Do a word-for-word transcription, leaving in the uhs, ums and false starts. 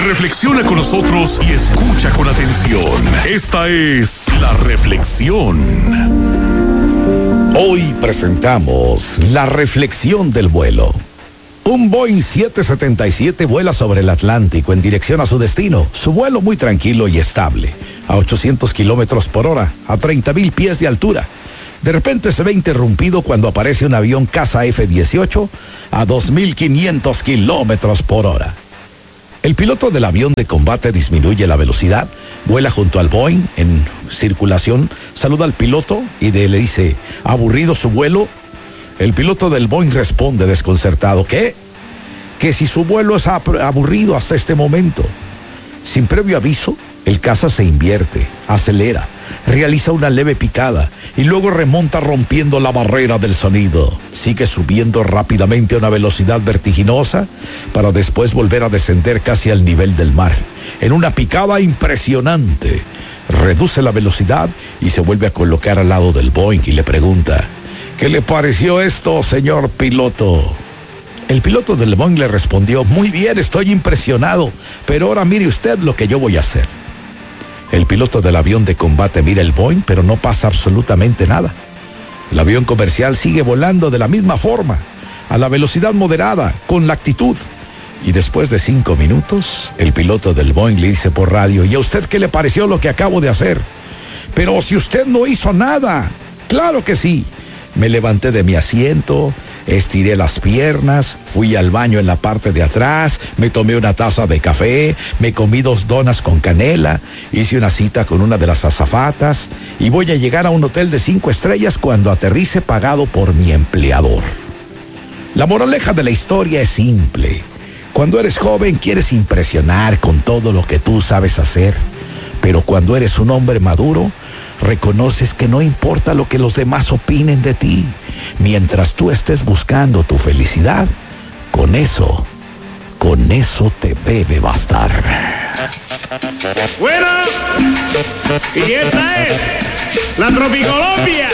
Reflexiona con nosotros y escucha con atención. Esta es La Reflexión. Hoy presentamos La Reflexión del vuelo. Un Boeing siete setenta y siete vuela sobre el Atlántico en dirección a su destino. Su vuelo muy tranquilo y estable, a ochocientos kilómetros por hora, a treinta mil pies de altura. De repente se ve interrumpido cuando aparece un avión caza F dieciocho a dos mil quinientos kilómetros por hora. El piloto del avión de combate disminuye la velocidad, vuela junto al Boeing en circulación, saluda al piloto y de, le dice, ¿aburrido su vuelo? El piloto del Boeing responde desconcertado, ¿qué? Que si su vuelo es aburrido hasta este momento. Sin previo aviso, el caza se invierte, acelera, realiza una leve picada y luego remonta rompiendo la barrera del sonido. Sigue subiendo rápidamente a una velocidad vertiginosa para después volver a descender casi al nivel del mar. En una picada impresionante, reduce la velocidad y se vuelve a colocar al lado del Boeing y le pregunta, ¿qué le pareció esto, señor piloto? El piloto del Boeing le respondió, muy bien, estoy impresionado, pero ahora mire usted lo que yo voy a hacer. El piloto del avión de combate mira el Boeing, pero no pasa absolutamente nada. El avión comercial sigue volando de la misma forma, a la velocidad moderada, con la actitud. Y después de cinco minutos, el piloto del Boeing le dice por radio, ¿y a usted qué le pareció lo que acabo de hacer? Pero si usted no hizo nada. Claro que sí. Me levanté de mi asiento, estiré las piernas, fui al baño en la parte de atrás, me tomé una taza de café, me comí dos donas con canela, hice una cita con una de las azafatas y voy a llegar a un hotel de cinco estrellas cuando aterrice pagado por mi empleador. La moraleja de la historia es simple. Cuando eres joven quieres impresionar con todo lo que tú sabes hacer, pero cuando eres un hombre maduro, reconoces que no importa lo que los demás opinen de ti. Mientras tú estés buscando tu felicidad, con eso, con eso te debe bastar. Bueno, y esta es la Tropicolombia.